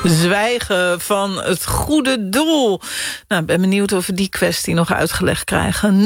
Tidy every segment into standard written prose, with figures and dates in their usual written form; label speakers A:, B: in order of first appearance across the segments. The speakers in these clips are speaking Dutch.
A: Zwijgen van het goede doel. Nou, ik ben benieuwd of we die kwestie nog uitgelegd krijgen.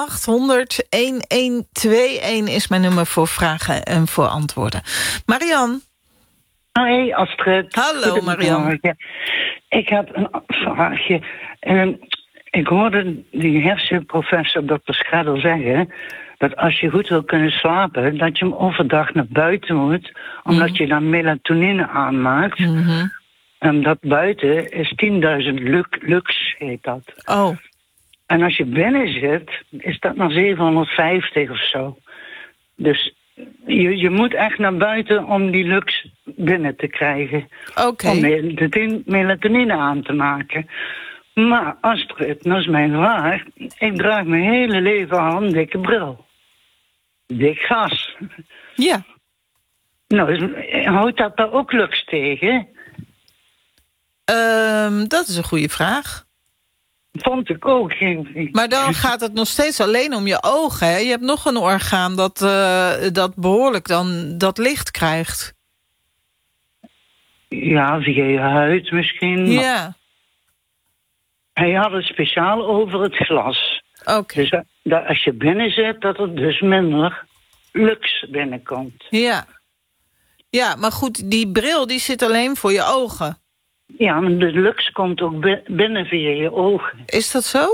A: 0800-1121 is mijn nummer voor vragen en voor antwoorden. Marian.
B: Hoi Astrid.
A: Hallo Marian.
B: Ik heb een vraagje. Ik hoorde die hersenprofessor Dr. Schredder zeggen dat als je goed wil kunnen slapen, dat je hem overdag naar buiten moet, omdat je dan melatonine aanmaakt. En dat buiten is 10.000 lux, heet dat.
A: Oh.
B: En als je binnen zit, is dat maar 750 of zo. Dus je moet echt naar buiten om die lux binnen te krijgen.
A: Oké.
B: Om melatonine aan te maken. Maar Astrid, dat is mijn vraag. Ik draag mijn hele leven al een dikke bril. Dik gas.
A: Ja.
B: Nou, houdt dat daar ook lux tegen?
A: Dat is een goede vraag.
B: Vond ik ook.
A: Maar dan gaat het nog steeds alleen om je ogen. Hè? Je hebt nog een orgaan dat behoorlijk dan dat licht krijgt.
B: Ja, via je huid misschien.
A: Ja.
B: Hij had het speciaal over het glas.
A: Oké.
B: Dus dat als je binnen zit, dat er dus minder lux binnenkomt.
A: Ja. Ja, maar goed, die bril die zit alleen voor je ogen.
B: Ja, maar de lux komt ook binnen via je ogen.
A: Is dat zo?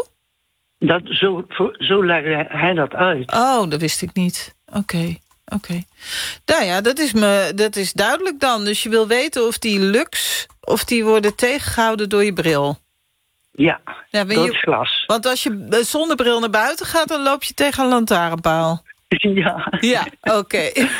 B: Zo legde hij dat uit.
A: Oh, dat wist ik niet. Oké. Nou ja, dat is duidelijk dan. Dus je wil weten of die lux, of die worden tegengehouden door je bril.
B: Ja, door het glas.
A: Want als je zonder bril naar buiten gaat, dan loop je tegen een lantaarnpaal.
B: Ja.
A: Ja, oké.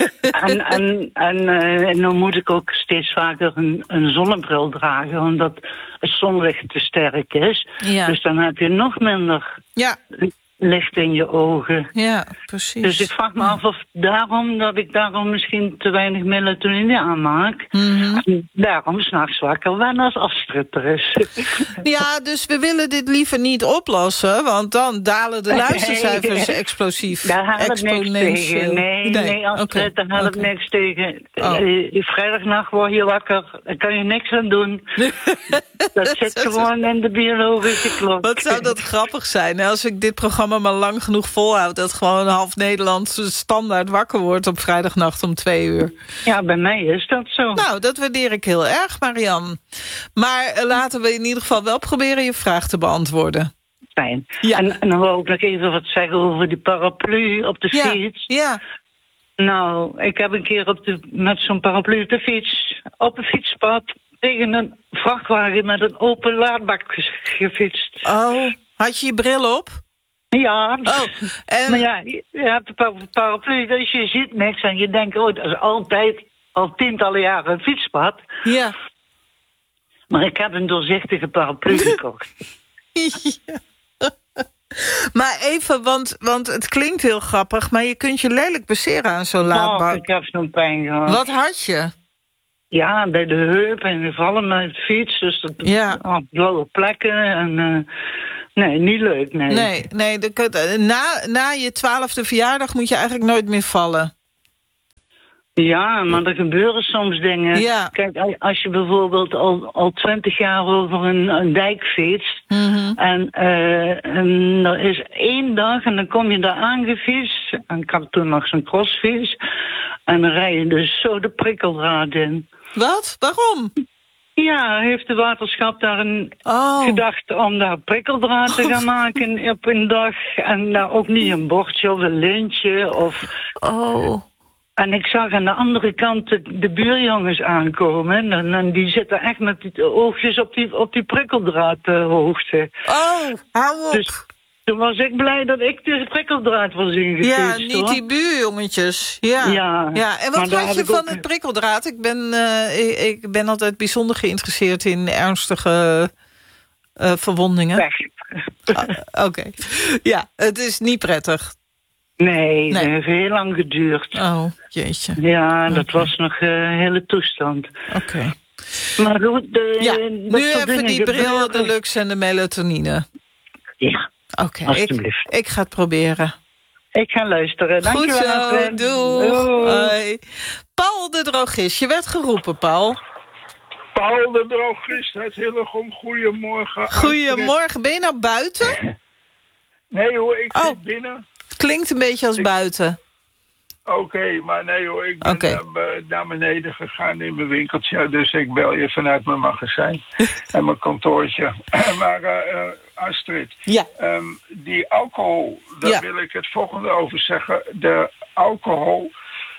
B: En dan moet ik ook steeds vaker een zonnebril dragen, omdat het zonlicht te sterk is.
A: Ja.
B: Dus dan heb je nog minder licht in je ogen.
A: Ja, precies.
B: Dus ik vraag me af of ik daarom misschien te weinig melatonine aanmaak. En daarom 's nachts wakker ben als Astrid er is.
A: Ja, dus we willen dit liever niet oplossen, want dan dalen de luistercijfers explosief.
B: Daar haal ik niks tegen. Nee, Astrid, daar haal ik niks tegen. Vrijdagnacht word je wakker, daar kan je niks aan doen. Dat zit gewoon in de biologische klok.
A: Wat zou dat grappig zijn, hè? Als ik dit programma maar lang genoeg volhoud, dat gewoon half Nederland standaard wakker wordt op vrijdagnacht om 2:00.
B: Ja, bij mij is dat zo.
A: Nou, dat waardeer ik heel erg, Marian. Maar laten we in ieder geval wel proberen je vraag te beantwoorden.
B: Fijn.
A: Ja.
B: En dan wil ik nog even wat zeggen over die paraplu op de fiets.
A: Ja.
B: Nou, ik heb een keer met zo'n paraplu op de fiets, op een fietspad, tegen een vrachtwagen met een open laadbak gefietst.
A: Oh, had je je bril op?
B: Ja.
A: Oh, en...
B: Maar ja, je hebt een paraplu, dus je ziet niks en je denkt, dat is altijd, al tientallen jaren een fietspad.
A: Ja.
B: Maar ik heb een doorzichtige paraplu gekocht.
A: Ja. Maar even, want het klinkt heel grappig, maar je kunt je lelijk baseren aan zo'n laadbak.
B: Ik heb zo'n pijn gehad.
A: Wat had je? Ja,
B: bij de heup en vallen met de fiets, dus dat blauwe plekken en... Nee, niet leuk, nee.
A: Nee, na je 12e verjaardag moet je eigenlijk nooit meer vallen.
B: Ja, maar er gebeuren soms dingen.
A: Ja.
B: Kijk, als je bijvoorbeeld al 20 jaar over een dijk fietst... en er is 1 dag en dan kom je daar aangefietst... en ik had toen nog zo'n crossfiets... en dan rij je dus zo de prikkeldraad in.
A: Wat? Waarom?
B: Ja, heeft de waterschap daar gedacht om daar prikkeldraad te gaan maken op een dag. En daar ook niet een bordje of een lintje of... En ik zag aan de andere kant de buurjongens aankomen. En die zitten echt met die oogjes op die prikkeldraadhoogte.
A: Hou op.
B: Dus toen was ik blij dat ik de prikkeldraad was ingefietst.
A: Ja, niet die buurjongetjes. Ja. En wat had je van het prikkeldraad? Ik ben altijd bijzonder geïnteresseerd in ernstige verwondingen.
B: Weg.
A: Oké. Ja, het is niet prettig.
B: Nee, dat heeft heel lang geduurd.
A: Oh, jeetje.
B: Ja, dat was nog een hele toestand.
A: Oké.
B: Maar goed,
A: nu even die bril, de lux en de melatonine.
B: Ja,
A: oké. Ik ga het proberen.
B: Ik ga luisteren.
A: Goed
B: dankjewel.
A: Zo, doei. Hoi. Paul de drogist, je werd geroepen, Paul.
C: Paul de drogist uit Hillegom, goedemorgen.
A: Goedemorgen, ben je nou buiten?
C: Nee hoor, ik zit binnen.
A: Het klinkt een beetje als buiten.
C: Oké, maar nee hoor, ik ben naar beneden gegaan in mijn winkeltje. Dus ik bel je vanuit mijn magazijn en mijn kantoortje. Maar Astrid, die alcohol, daar wil ik het volgende over zeggen. De alcohol,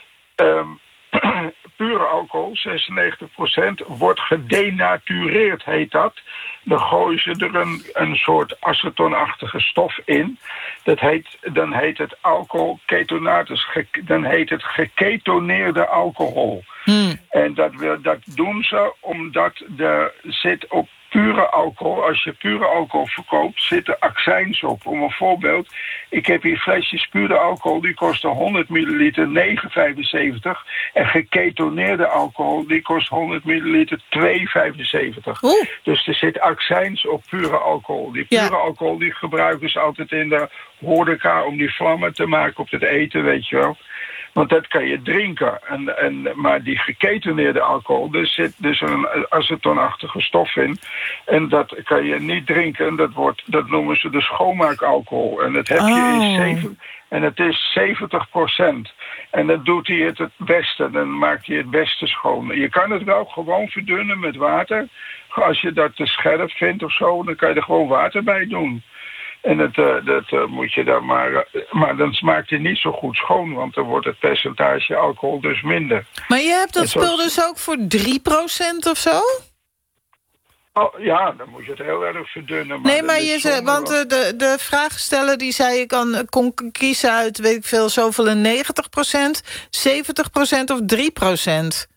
C: pure alcohol, 96%, wordt gedenatureerd, heet dat. Dan gooien ze er een soort acetonachtige stof in. Dan heet het alcohol ketonatus. Dan heet het geketoneerde alcohol. En dat doen ze omdat er zit op pure alcohol, als je pure alcohol verkoopt, zit er accijns op. Om een voorbeeld, ik heb hier flesjes pure alcohol, die kosten 100 milliliter 9,75. En geketoneerde alcohol, die kost 100 milliliter 2,75. Dus er zit accijns op pure alcohol. Die pure alcohol, die gebruiken ze altijd in de horeca om die vlammen te maken op het eten, weet je wel. Want dat kan je drinken. Maar die geketoneerde alcohol, er zit dus een acetonachtige stof in. En dat kan je niet drinken. Dat noemen ze de schoonmaakalcohol. En dat heb je en het is 70%. En dan doet hij het beste. Dan maakt hij het beste schoon. Je kan het wel gewoon verdunnen met water. Als je dat te scherp vindt of zo, dan kan je er gewoon water bij doen. En dat moet je dan maar dan smaakt hij niet zo goed schoon, want dan wordt het percentage alcohol dus minder.
A: Maar je hebt dat spul dus ook voor 3% of zo?
C: Oh, ja, dan moet je het heel erg verdunnen.
A: Maar nee, maar want de vraagsteller die zei, je kon kiezen uit, weet ik veel, zoveel een 90%, 70% of 3%.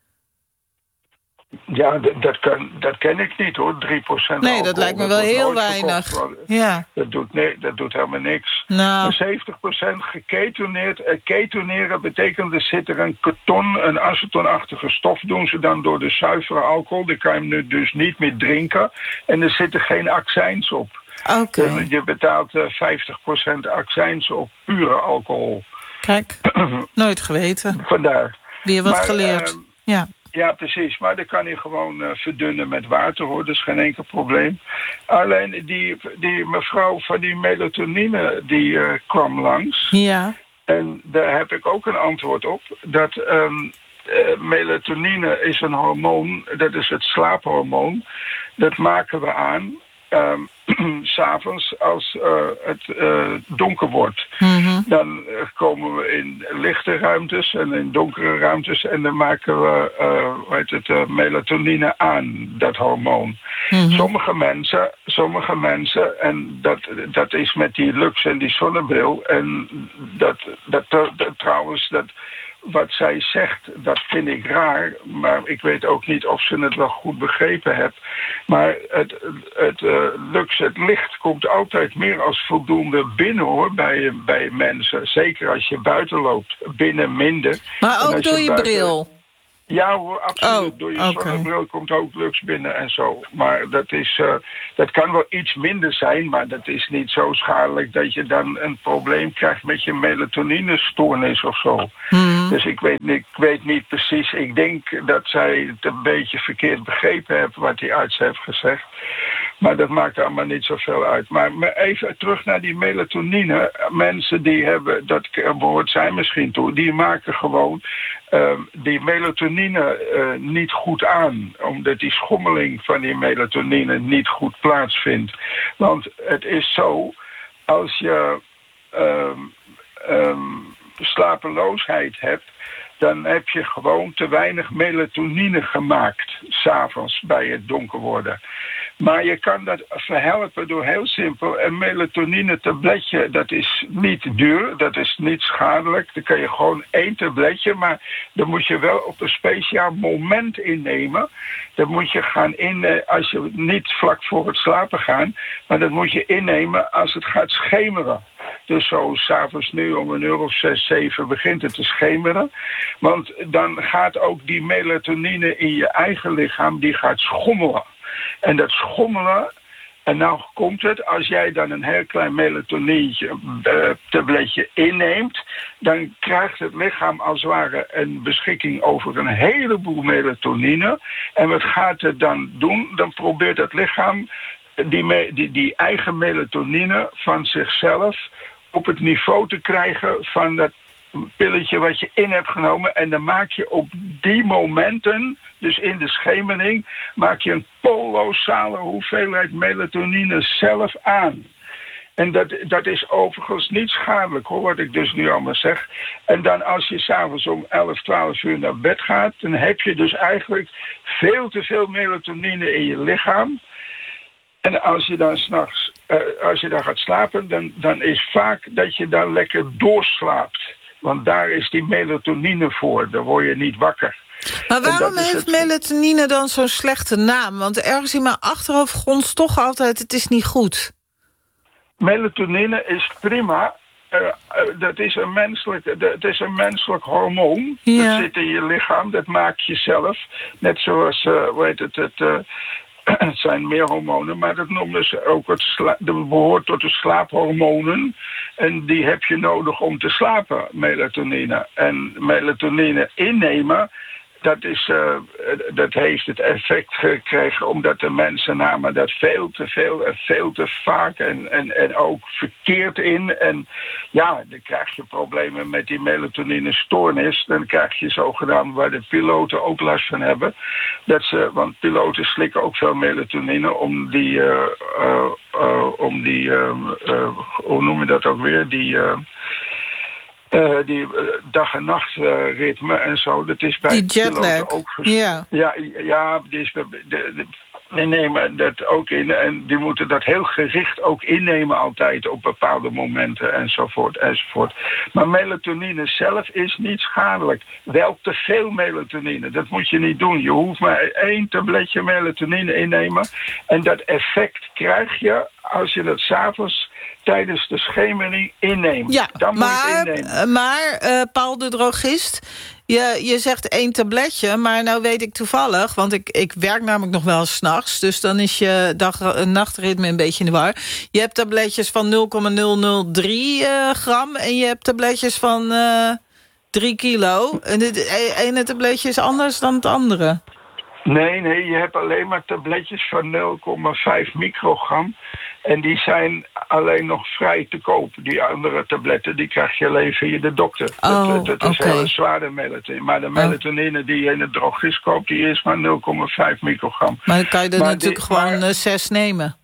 C: Ja, dat ken ik niet hoor, 3%.
A: Nee,
C: alcohol,
A: dat lijkt me wel heel weinig. Ja.
C: Dat doet helemaal niks.
A: Nou.
C: 70% geketoneerd. Ketoneren betekent, er zit er een acetonachtige stof, doen ze dan door de zuivere alcohol. Die kan je nu dus niet meer drinken. En er zitten geen accijns op.
A: Okay.
C: Je betaalt 50% accijns op pure alcohol.
A: Kijk, nooit geweten.
C: Vandaar.
A: Weer wat geleerd.
C: Ja, precies. Maar dat kan je gewoon verdunnen met water, hoor. Dat is geen enkel probleem. Alleen die mevrouw van die melatonine, die kwam langs.
A: Ja.
C: En daar heb ik ook een antwoord op. Dat melatonine is een hormoon, dat is het slaaphormoon. Dat maken we aan 's'avonds als het donker wordt. Dan komen we in lichte ruimtes en in donkere ruimtes en dan maken we melatonine aan, dat hormoon. Sommige mensen, en dat is met die Lux en die zonnebril, en trouwens, wat zij zegt, dat vind ik raar, maar ik weet ook niet of ze het wel goed begrepen heeft. Maar het licht komt altijd meer als voldoende binnen, hoor, bij mensen. Zeker als je buiten loopt, binnen minder.
A: Maar ook door je bril?
C: Ja hoor, absoluut. Door je zonnebril komt ook Lux binnen en zo. Maar dat kan wel iets minder zijn, maar dat is niet zo schadelijk dat je dan een probleem krijgt met je melatoninestoornis of zo. Dus ik weet niet precies. Ik denk dat zij het een beetje verkeerd begrepen heeft wat die arts heeft gezegd. Maar dat maakt allemaal niet zoveel uit. Maar even terug naar die melatonine. Mensen die hebben, dat behoort zij misschien toe, die maken gewoon die melatonine niet goed aan. Omdat die schommeling van die melatonine niet goed plaatsvindt. Want het is zo, als je slapeloosheid hebt, dan heb je gewoon te weinig melatonine gemaakt 's avonds bij het donker worden. Maar je kan dat verhelpen door heel simpel een melatonine tabletje. Dat is niet duur, dat is niet schadelijk. Dan kan je gewoon 1 tabletje, maar dan moet je wel op een speciaal moment innemen. Dan moet je gaan innemen, als je niet vlak voor het slapen gaan, maar dat moet je innemen als het gaat schemeren. Dus zo 's avonds nu om 6, 7 begint het te schemeren. Want dan gaat ook die melatonine in je eigen lichaam, die gaat schommelen. En dat schommelen, En nou komt het, als jij dan een heel klein melatonine tabletje inneemt, dan krijgt het lichaam als het ware een beschikking over een heleboel melatonine. En wat gaat het dan doen? Dan probeert het lichaam die eigen melatonine van zichzelf op het niveau te krijgen van dat pilletje wat je in hebt genomen. En dan maak je op die momenten, dus in de schemering, maak je een kolossale hoeveelheid melatonine zelf aan. En dat is overigens niet schadelijk, hoor, wat ik dus nu allemaal zeg. En dan als je s'avonds om 11, 12 uur naar bed gaat, dan heb je dus eigenlijk veel te veel melatonine in je lichaam. En als je dan 's nachts, als je dan gaat slapen, dan is vaak dat je dan lekker doorslaapt. Want daar is die melatonine voor, dan word je niet wakker.
A: Maar waarom heeft melatonine dan zo'n slechte naam? Want ergens in mijn achterhoofd gonst toch altijd, het is niet goed.
C: Melatonine is prima. Dat is een menselijk hormoon. Ja. Dat zit in je lichaam, dat maak je zelf. Net zoals, het zijn meer hormonen, maar dat noemen ze ook dat behoort tot de slaaphormonen. En die heb je nodig om te slapen, melatonine. En melatonine innemen, dat heeft het effect gekregen omdat de mensen namen dat veel te veel en veel te vaak en ook verkeerd in. En ja, dan krijg je problemen met die melatonine-stoornis. Dan krijg je zogenaamd waar de piloten ook last van hebben. Want piloten slikken ook veel melatonine om die hoe noem je dat ook weer? Die dag- en nachtritme en zo, dat is bij
A: die jetlag
C: ook
A: ja,
C: die is die nemen dat ook in en die moeten dat heel gericht ook innemen altijd op bepaalde momenten enzovoort. Maar melatonine zelf is niet schadelijk. Wel te veel melatonine, dat moet je niet doen. Je hoeft maar 1 tabletje melatonine innemen en dat effect krijg je als je dat 's avonds tijdens de schemering inneemt.
A: Ja,
C: dan moet je het innemen.
A: Maar Paul de drogist, je zegt 1 tabletje, maar nou weet ik toevallig, want ik werk namelijk nog wel 's nachts, dus dan is je dag-nachtritme een beetje in de war. Je hebt tabletjes van 0,003 gram en je hebt tabletjes van 3 kilo. En het ene tabletje is anders dan het andere.
C: Nee, je hebt alleen maar tabletjes van 0,5 microgram. En die zijn alleen nog vrij te koop. Die andere tabletten, die krijg je alleen via de dokter. Dat is hele zware melatonine. Maar de melatonine die je in het drogist koopt, die is maar 0,5 microgram.
A: Maar dan kan je er natuurlijk gewoon 6 nemen.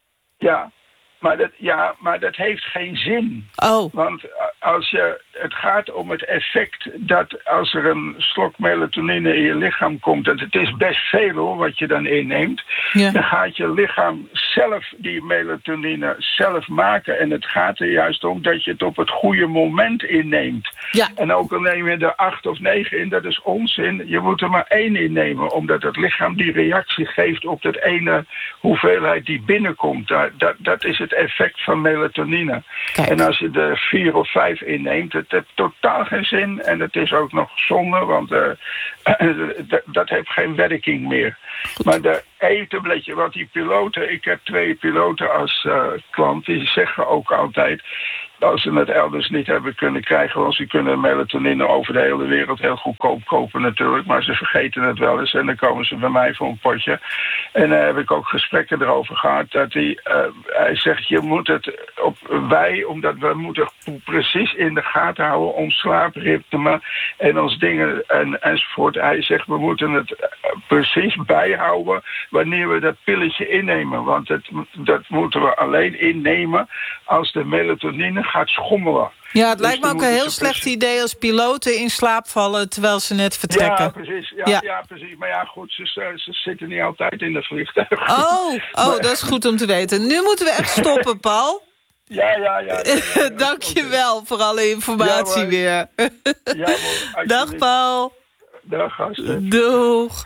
C: Maar dat heeft geen zin.
A: Oh.
C: Want het gaat om het effect dat als er een slok melatonine in je lichaam komt, dat het is best veel hoor, wat je dan inneemt, dan gaat je lichaam zelf die melatonine zelf maken. En het gaat er juist om dat je het op het goede moment inneemt. Ja. En ook al neem je er 8 of 9 in, dat is onzin. Je moet er maar 1 innemen, omdat het lichaam die reactie geeft op dat ene hoeveelheid die binnenkomt. Dat is het effect van melatonine. Kijk. En als je er 4 of 5 inneemt, het heeft totaal geen zin en het is ook nog zonde, want dat heeft geen werking meer. Maar de tabletje, wat die piloten, ik heb 2 piloten als klant, die zeggen ook altijd, als ze het elders niet hebben kunnen krijgen, want ze kunnen melatonine over de hele wereld heel goedkoop kopen natuurlijk, maar ze vergeten het wel eens en dan komen ze bij mij voor een potje. En daar heb ik ook gesprekken erover gehad, dat hij zegt, je moet het omdat we moeten precies in de gaten houden om slaapritme en ons dingen enzovoort. Hij zegt, we moeten het precies bijhouden wanneer we dat pilletje innemen, want dat moeten we alleen innemen als de melatonine gaat schommelen.
A: Ja, het lijkt me ook een heel slecht idee als piloten in slaap vallen terwijl ze net vertrekken.
C: Ja, precies. Ja, precies. Maar ja, goed, ze zitten niet altijd in de vliegtuig.
A: Oh, dat is goed om te weten. Nu moeten we echt stoppen, Paul.
C: Ja.
A: Dank je wel voor alle informatie weer. Dag, Paul.
C: Dag, gasten.
A: Doeg.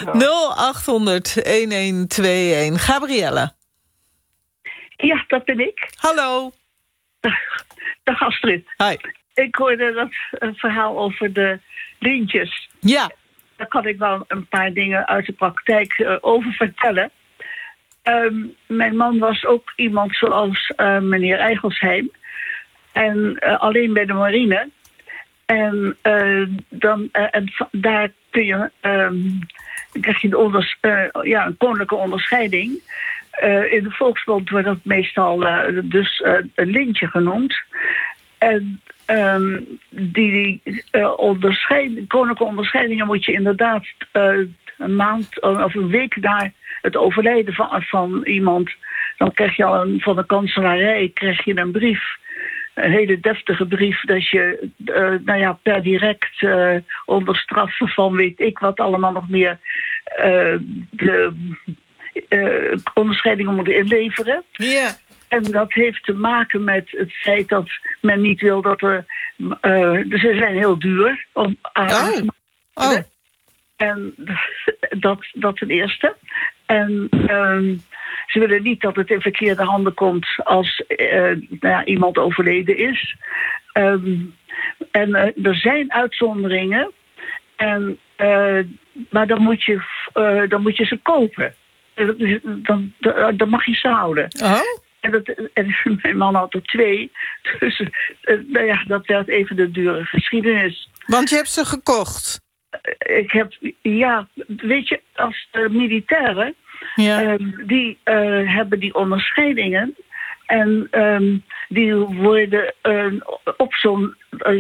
A: 0800-1121. Gabrielle.
D: Ja, dat ben ik.
A: Hallo.
D: Dag Astrid.
A: Hi.
D: Ik hoorde dat verhaal over de lintjes.
A: Ja.
D: Daar kan ik wel een paar dingen uit de praktijk over vertellen. Mijn man was ook iemand zoals meneer Eigelsheim. En alleen bij de marine. En daar kun je, krijg je een koninklijke onderscheiding. In de volksmond wordt dat meestal een lintje genoemd. En die koninklijke onderscheidingen moet je inderdaad een maand of een week na het overlijden van iemand. Dan krijg je al van de kanselarij een brief. Een hele deftige brief dat je per direct onder straf van weet ik wat allemaal nog meer de onderscheidingen moeten inleveren.
A: Ja.
D: En dat heeft te maken met het feit dat men niet wil dat ze zijn heel duur om aan te maken. En dat ten eerste. En ze willen niet dat het in verkeerde handen komt als iemand overleden is. En er zijn uitzonderingen. Maar dan moet je ze kopen. Dan mag je ze houden.
A: Oh?
D: En mijn man had er 2. Dus dat werd even de dure geschiedenis.
A: Want je hebt ze gekocht?
D: Weet je, als de militairen... Ja. Die hebben die onderscheidingen. En die worden op zo'n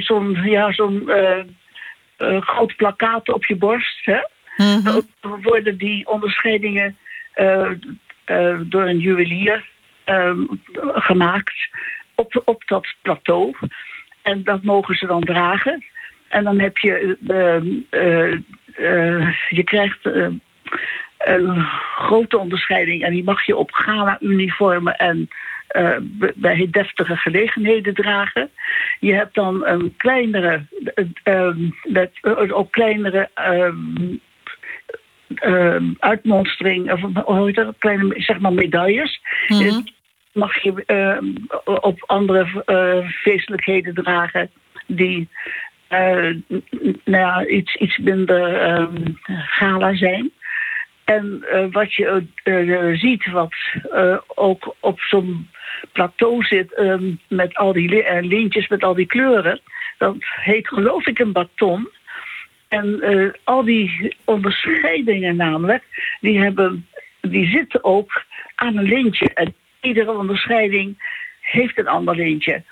D: groot plakkaat op je borst. Hè? Mm-hmm. Dan worden die onderscheidingen door een juwelier gemaakt op dat plateau. En dat mogen ze dan dragen. En dan heb je... je krijgt... een grote onderscheiding en die mag je op gala-uniformen en bij deftige gelegenheden dragen. Je hebt dan een kleinere, ook kleinere uitmonstering, of kleine, zeg maar, medailles. Mm-hmm. Mag je op andere feestelijkheden dragen die iets minder gala zijn. En wat je ziet, wat ook op zo'n plateau zit met al die lintjes, met al die kleuren, dat heet geloof ik een baton. En al die onderscheidingen namelijk, die zitten ook aan een lintje. En iedere onderscheiding heeft een ander lintje.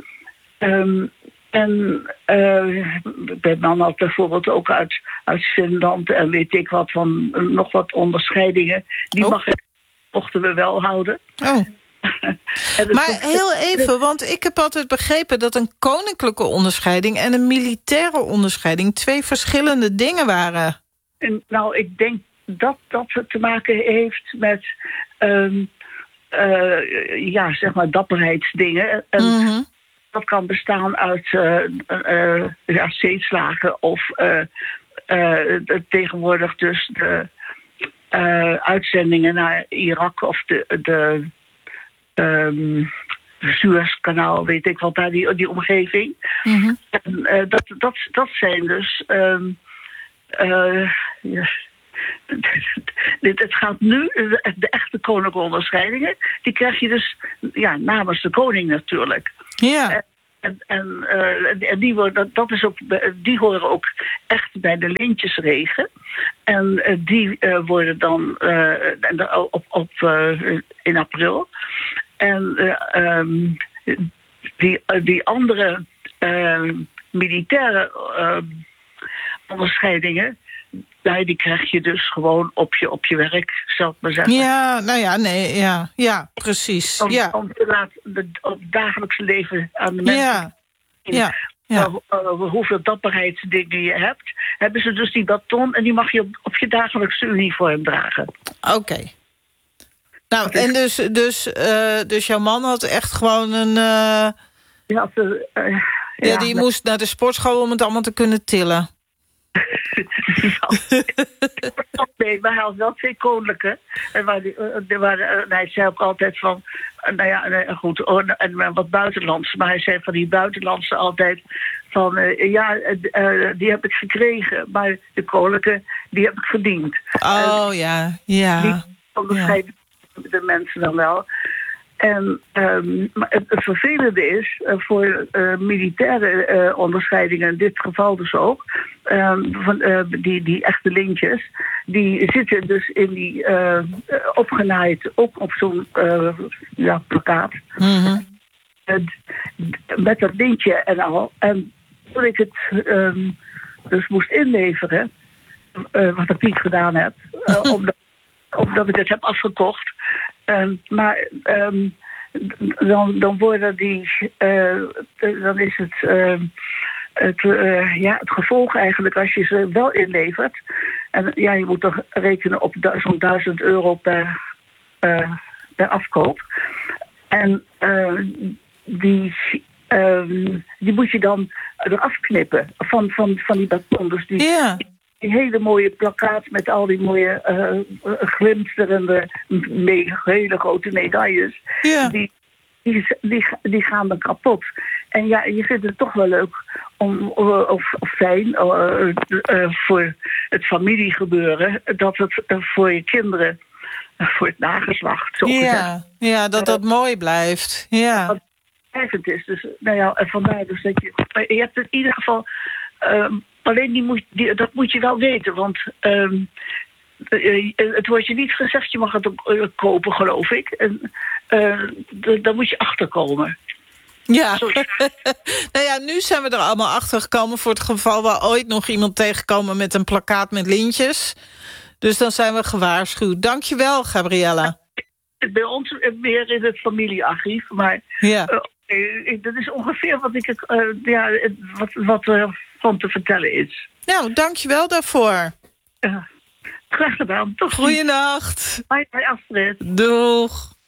D: En mijn man had bijvoorbeeld ook uit Finland en weet ik wat van nog wat onderscheidingen. Die mochten we wel houden.
A: Oh. Maar heel even, want ik heb altijd begrepen dat een koninklijke onderscheiding en een militaire onderscheiding 2 verschillende dingen waren.
D: En, ik denk dat het te maken heeft met zeg maar dapperheidsdingen. Mm-hmm. Dat kan bestaan uit zeeslagen of tegenwoordig dus de uitzendingen naar Irak of de Suezkanaal, weet ik wat, daar die omgeving. Mm-hmm. En dat zijn dus... Het gaat nu, de echte koninklijke onderscheidingen, die krijg je dus namens de koning natuurlijk.
A: Ja.
D: En die horen ook echt bij de lintjesregen. En die worden dan in april. En die andere militaire onderscheidingen, die krijg je dus gewoon op je werk, zal ik maar zeggen.
A: Ja, precies.
D: Om te laten op het dagelijkse leven aan de mensen. Hoeveel dapperheidsdingen je hebt, hebben ze dus die baton en die mag je op je dagelijkse uniform dragen.
A: Oké. Nou, en dus jouw man had echt gewoon een... die moest naar de sportschool om het allemaal te kunnen tillen.
D: Nee, maar hij had wel 2 koninklijke. En hij zei ook altijd van... goed, en wat buitenlands. Maar hij zei van die buitenlandse altijd... van die heb ik gekregen. Maar de koninklijke, die heb ik verdiend.
A: Oh, ja.
D: Die onderscheid de mensen dan wel. En maar het vervelende is, voor militaire onderscheidingen, in dit geval dus ook, die echte lintjes, die zitten dus in die opgenaaid, ook op zo'n plakkaat. Mm-hmm. Met dat lintje en al. En toen ik het dus moest inleveren, wat ik niet gedaan heb, omdat ik het heb afgekocht. Maar dan worden dan is het gevolg eigenlijk als je ze wel inlevert. En ja, je moet toch rekenen op zo'n €1000 per afkoop. En die moet je dan eraf knippen van die baton. Dus die hele mooie plakkaat met al die mooie glinsterende, hele grote medailles. Yeah. Die gaan dan kapot. En ja, je vindt het toch wel leuk of fijn voor het familiegebeuren, dat het voor je kinderen, voor het nageslacht, zo gezegd.
A: Ja, dat mooi blijft. Ja.
D: Dat blijvend is. Dus, en vandaar dus dat je hebt in ieder geval. Alleen dat moet je wel weten, want het wordt je niet gezegd, je mag het kopen, geloof ik. En daar moet je achterkomen.
A: Ja, nu zijn we er allemaal achter gekomen voor het geval we ooit nog iemand tegenkomen met een plakkaat met lintjes. Dus dan zijn we gewaarschuwd. Dankjewel, Gabriella.
D: Bij ons meer in het familiearchief, maar dat is ongeveer wat ik wat van te vertellen is.
A: Nou, dankjewel daarvoor.
D: Graag gedaan. Tot ziens.
A: Goeienacht.
D: Bye, Astrid.
A: Doeg.